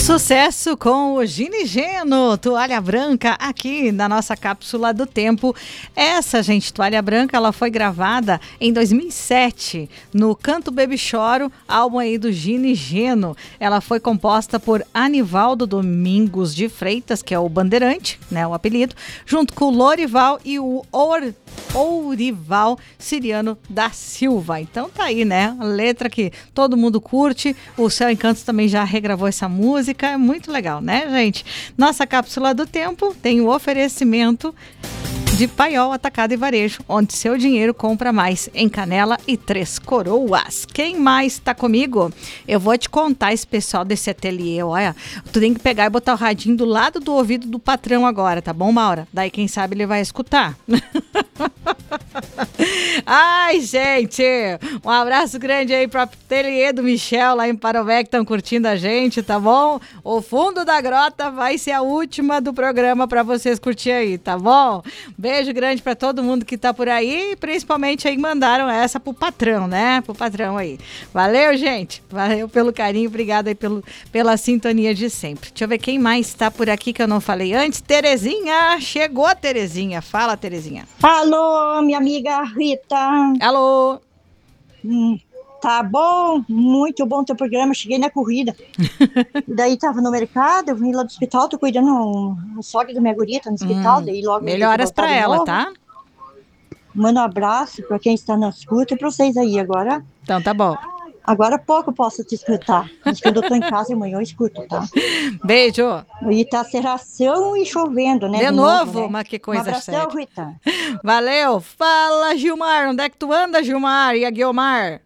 Sucesso com o Gini Geno, Toalha Branca, aqui na nossa cápsula do tempo. Essa, gente, Toalha Branca, ela foi gravada em 2007 no Canto Baby Choro, álbum aí do Gini Geno. Ela foi composta por Anivaldo Domingos de Freitas, que é o Bandeirante, né, o apelido, junto com o Lorival e o Ourival Siriano da Silva. Então tá aí, né? A letra que todo mundo curte. O Céu Encantos também já regravou essa música. É muito legal, né, gente? Nossa cápsula do tempo tem o oferecimento de Paiol Atacado e Varejo, onde seu dinheiro compra mais, em Canela e Três Coroas. Quem mais está comigo? Eu vou te contar esse pessoal desse ateliê, olha. Tu tem que pegar e botar o radinho do lado do ouvido do patrão agora, tá bom, Maura? Daí, quem sabe, ele vai escutar. Ai, gente, um abraço grande aí pro ateliê do Michel lá em Parové, que estão curtindo a gente, tá bom? O fundo da grota vai ser a última do programa para vocês curtir aí, tá bom? Beijo grande para todo mundo que tá por aí, principalmente aí mandaram essa pro patrão, né? Pro patrão aí. Valeu, gente. Valeu pelo carinho, obrigado aí pela sintonia de sempre. Deixa eu ver quem mais tá por aqui que eu não falei antes. Terezinha, chegou a Terezinha. Fala, Terezinha. Alô, minha amiga Rita. Alô. Tá bom, muito bom teu programa, cheguei na corrida. Daí tava no mercado, eu vim lá do hospital, tô cuidando a sogra da minha guria, tá no hospital, daí logo... Melhoras pra ela, tá? Manda um abraço pra quem está na escuta e pra vocês aí agora. Então tá bom. Agora há pouco eu posso te escutar, mas quando eu tô em casa amanhã eu escuto, tá? Beijo. E tá cerração e chovendo, né? De novo, né? Mas que coisa séria. Um abração, Rita. Valeu. Fala, Gilmar, onde é que tu anda, Gilmar? E a Guilmar?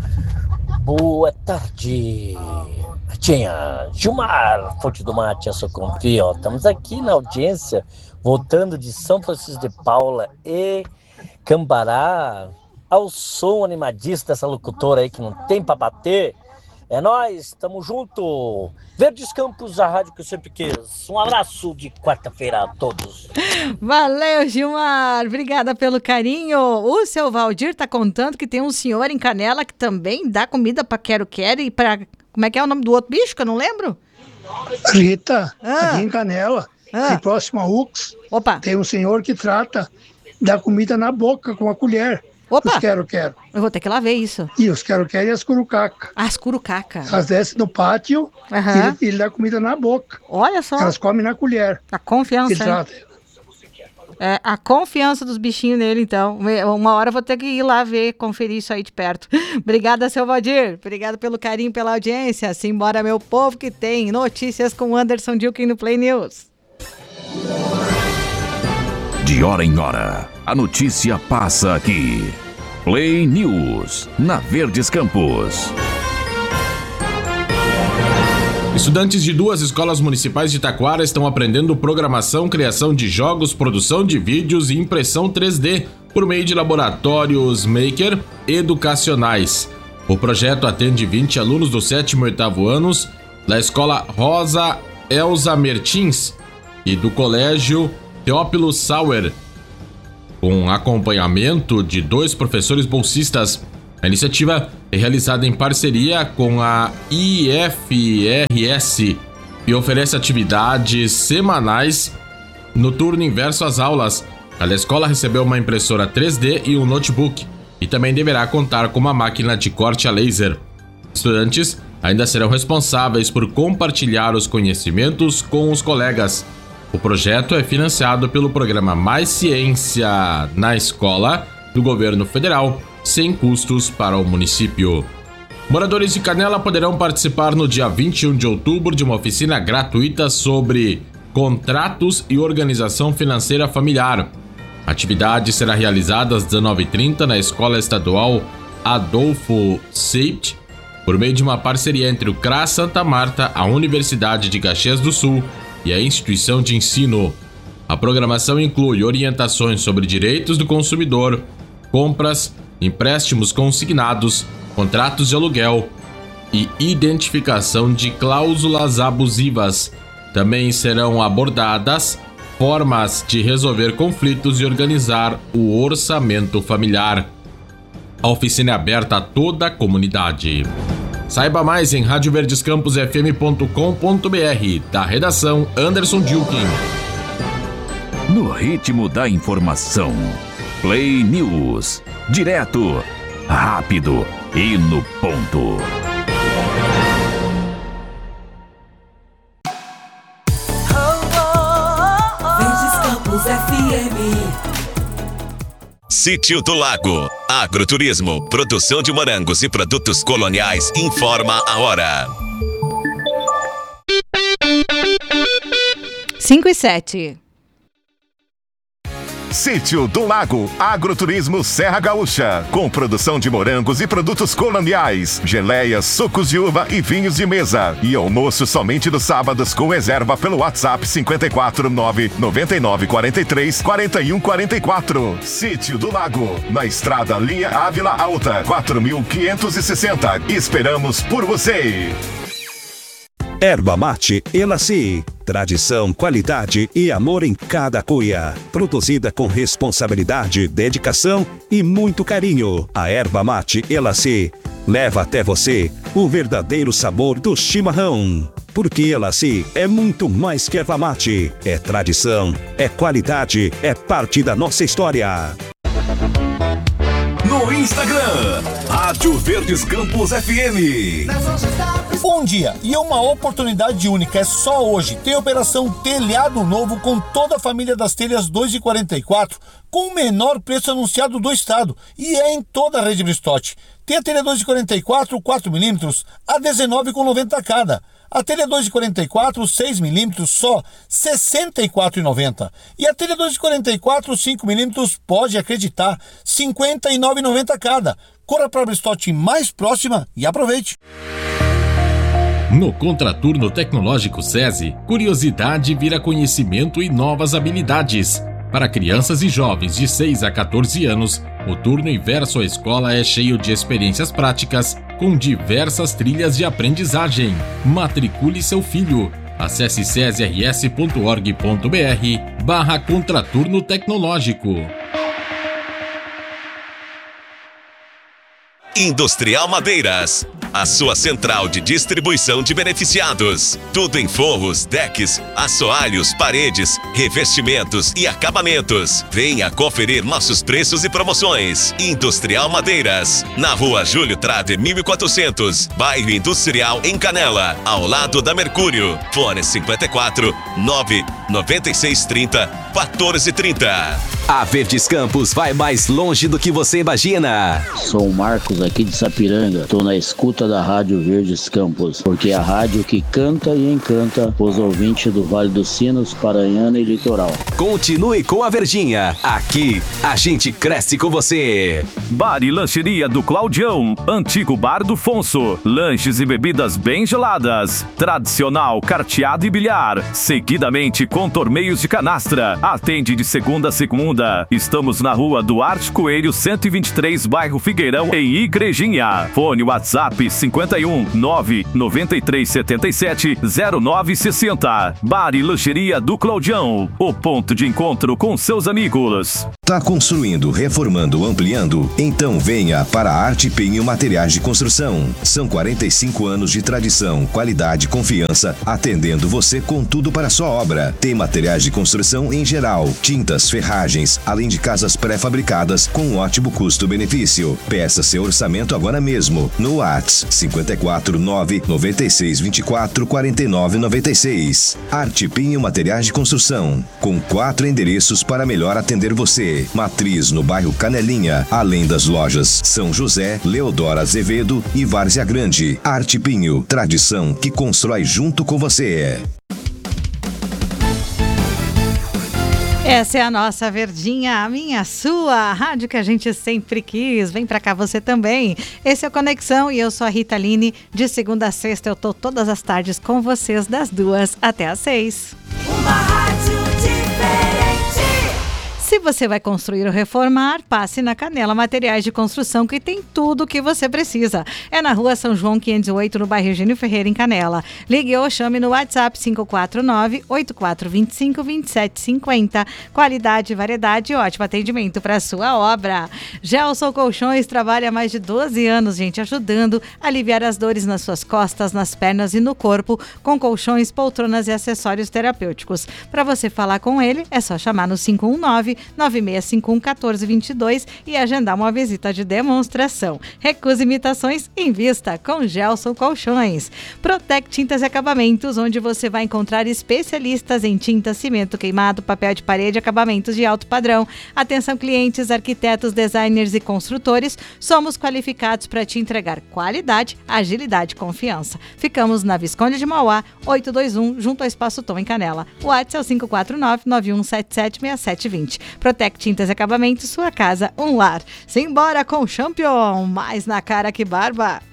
Boa tarde, Tinha Gilmar, Fonte do Mate, eu sou confio. Estamos aqui na audiência, voltando de São Francisco de Paula e Cambará, ao som animadista dessa locutora aí que não tem pra bater. É nóis, tamo junto. Verdes Campos, a rádio que eu sempre quis. Um abraço de quarta-feira a todos. Valeu, Gilmar. Obrigada pelo carinho. O seu Valdir tá contando que tem um senhor em Canela que também dá comida pra quero-quero e pra... Como é que é o nome do outro bicho que eu não lembro? Rita, aqui em Canela, e próximo a Ux, tem um senhor que trata da comida na boca com a colher. Opa! Os quero-quero. Eu vou ter que ir lá ver isso. E os quero-quero e as curucaca. As curucaca. Elas descem no pátio e ele dá comida na boca. Olha só. Elas comem na colher. A confiança. É, a confiança dos bichinhos nele, então. Uma hora eu vou ter que ir lá ver, conferir isso aí de perto. Obrigada, seu Valdir. Obrigado pelo carinho, pela audiência. Simbora, meu povo, que tem notícias com o Anderson Dilkin no Play News. De hora em hora, a notícia passa aqui. Play News, na Verdes Campos. Estudantes de 2 escolas municipais de Taquara estão aprendendo programação, criação de jogos, produção de vídeos e impressão 3D por meio de laboratórios maker educacionais. O projeto atende 20 alunos do 7º e 8º anos da Escola Rosa Elza Mertins e do Colégio Teófilo Sauer, com acompanhamento de 2 professores bolsistas. A iniciativa é realizada em parceria com a IFRS e oferece atividades semanais no turno inverso às aulas. Cada escola recebeu uma impressora 3D e um notebook e também deverá contar com uma máquina de corte a laser. Estudantes ainda serão responsáveis por compartilhar os conhecimentos com os colegas. O projeto é financiado pelo programa Mais Ciência na Escola do Governo Federal, sem custos para o município. Moradores de Canela poderão participar no dia 21 de outubro de uma oficina gratuita sobre contratos e organização financeira familiar. A atividade será realizada às 19h30 na Escola Estadual Adolfo Seipt, por meio de uma parceria entre o CRA Santa Marta, a Universidade de Caxias do Sul e a instituição de ensino. A programação inclui orientações sobre direitos do consumidor, compras, empréstimos consignados, contratos de aluguel e identificação de cláusulas abusivas. Também serão abordadas formas de resolver conflitos e organizar o orçamento familiar. A oficina é aberta a toda a comunidade. Saiba mais em radioverdescamposfm.com.br. Da redação, Anderson Dilkin. No ritmo da informação. Play News. Direto, rápido e no ponto. Verdes Campos FM. Sítio do Lago. Agroturismo, produção de morangos e produtos coloniais. Informa a hora. 5:07. Sítio do Lago, Agroturismo Serra Gaúcha, com produção de morangos e produtos coloniais, geleias, sucos de uva e vinhos de mesa. E almoço somente nos sábados com reserva pelo WhatsApp 549 9943 4144. Sítio do Lago, na estrada Linha Ávila Alta, 4560. Esperamos por você. Erva Mate Elaci. Tradição, qualidade e amor em cada cuia. Produzida com responsabilidade, dedicação e muito carinho. A Erva Mate Elaci leva até você o verdadeiro sabor do chimarrão. Porque Elaci é muito mais que erva mate. É tradição, é qualidade, é parte da nossa história. No Instagram, Rádio Verdes Campos FM. Um dia e uma oportunidade única, é só hoje. Tem operação Telhado Novo com toda a família das telhas 2,44 com o menor preço anunciado do estado e é em toda a rede Bristotti. Tem a telha 2,44 4mm a R$19,90 cada. A telha 2,44 6mm só R$64,90. E a telha 2,44 5mm, pode acreditar, R$59,90 cada. Corra para a Bristotti mais próxima e aproveite. No Contraturno Tecnológico SESI, curiosidade vira conhecimento e novas habilidades. Para crianças e jovens de 6 a 14 anos, o turno Inverso à Escola é cheio de experiências práticas, com diversas trilhas de aprendizagem. Matricule seu filho. Acesse sesrs.org.br/Contraturno Tecnológico. Industrial Madeiras, a sua central de distribuição de beneficiados. Tudo em forros, decks, assoalhos, paredes, revestimentos e acabamentos. Venha conferir nossos preços e promoções. Industrial Madeiras, na Rua Júlio Trade 1400, bairro Industrial em Canela, ao lado da Mercúrio. Fone 54 99630 1430. A Verdes Campos vai mais longe do que você imagina. Sou o Marcos aqui de Sapiranga. Estou na escuta da Rádio Verdes Campos, porque é a rádio que canta e encanta os ouvintes do Vale dos Sinos, Paranhana e Litoral. Continue com a Verdinha. Aqui a gente cresce com você. Bar e Lancheria do Claudião, antigo Bar do Fonso. Lanches e bebidas bem geladas. Tradicional carteado e bilhar. Seguidamente com torneios de canastra. Atende de segunda a segunda. Estamos na Rua Duarte Coelho 123, bairro Figueirão, em Igrejinha. Fone WhatsApp 51 99377 0960. Bar e Lancheria do Claudião, o ponto de encontro com seus amigos. Tá construindo, reformando, ampliando? Então venha para a Arte Pinho Materiais de Construção. São 45 anos de tradição, qualidade, confiança, atendendo você com tudo para a sua obra. Tem materiais de construção em geral, tintas, ferragens, além de casas pré-fabricadas com um ótimo custo-benefício. Peça seu orçamento agora mesmo no WhatsApp 54 996 24 49 96. Arte Pinho Materiais de Construção, com 4 endereços para melhor atender você. Matriz no bairro Canelinha, além das lojas São José, Leodora Azevedo e Várzea Grande. Arte Pinho, tradição que constrói junto com você. Essa é a nossa Verdinha, a minha, a sua, a rádio que a gente sempre quis. Vem pra cá você também. Esse é o Conexão e eu sou a Rita Line. De segunda a sexta eu tô todas as tardes com vocês, das 2 até as 6. Uma rádio diferente. Se você vai construir ou reformar, passe na Canela Materiais de Construção, que tem tudo o que você precisa. É na Rua São João 508, no bairro Eugênio Ferreira, em Canela. Ligue ou chame no WhatsApp 549-8425-2750. Qualidade, variedade e ótimo atendimento para sua obra. Gelson Colchões trabalha há mais de 12 anos, gente, ajudando a aliviar as dores nas suas costas, nas pernas e no corpo, com colchões, poltronas e acessórios terapêuticos. Para você falar com ele, é só chamar no 519-9651-1422 e agendar uma visita de demonstração. Recuse imitações, invista com Gelson Colchões. Protec Tintas e Acabamentos, onde você vai encontrar especialistas em tinta, cimento queimado, papel de parede e acabamentos de alto padrão. Atenção clientes, arquitetos, designers e construtores, somos qualificados para te entregar qualidade, agilidade e confiança. Ficamos na Visconde de Mauá, 821, junto ao Espaço Tom, em Canela. O WhatsApp é o 549-9177-6720. Protec Tintas e Acabamentos, sua casa, um lar. Simbora com o Champion, mais na cara que barba.